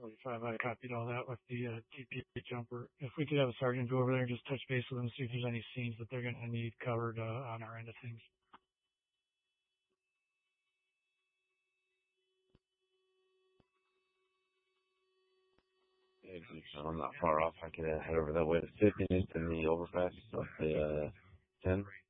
45. I copied all that with the TPA jumper. If we could have a sergeant go over there and just touch base with them, see if there's any scenes that they're going to need covered on our end of things. I'm not far off. I could head over that way to 50th and the overpass of the 10.